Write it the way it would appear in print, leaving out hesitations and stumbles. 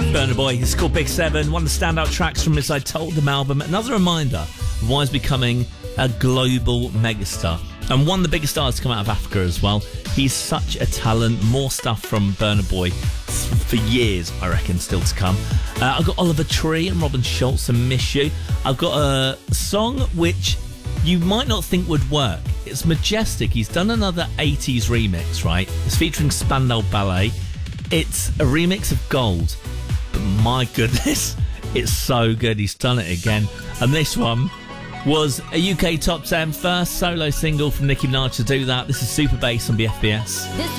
Burna Boy, it's called Big Seven, one of the standout tracks from his I Told Them album. Another reminder of why he's becoming a global megastar. And one of the biggest stars to come out of Africa as well. He's such a talent. More stuff from Burna Boy for years, I reckon, still to come. I've got Oliver Tree and Robin Schulz and Miss You. I've got a song which you might not think would work. It's majestic. He's done another 80s remix, right? It's featuring Spandau Ballet. It's a remix of Gold. But my goodness, it's so good. He's done it again. And this one was a UK top 10 first solo single from Nicki Minaj to do that. This is Super Bass on BFBS.